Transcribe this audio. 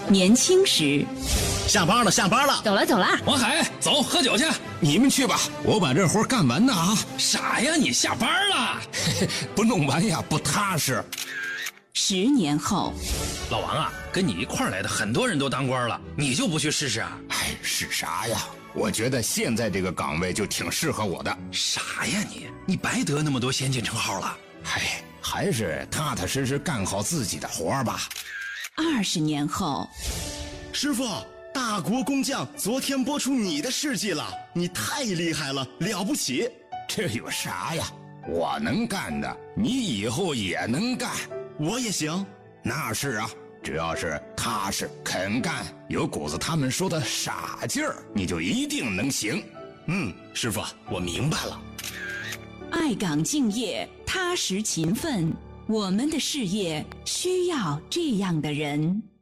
年轻时。 下班了，下班了， 走了走了。 王海，走，喝酒去。 你们去吧，我把这活干完呢啊！ 傻呀，你下班了， 不弄完呀不踏实。 10年后， 老王啊，跟你一块儿来的很多人都当官了，你就不去试试啊？ 哎，是啥呀？我觉得现在这个岗位就挺适合我的。 啥呀你白得那么多先进称号了。 哎，还是踏踏实实干好自己的活吧。 20年后， 师傅，大国工匠昨天播出你的事迹了，你太厉害了，了不起。 这有啥呀？我能干的，你以后也能干。 我也行。 那是啊，只要是踏实肯干，有股子他们说的傻劲儿，你就一定能行。 师傅，我明白了。 爱岗敬业，踏实勤奋，我们的事业需要这样的人。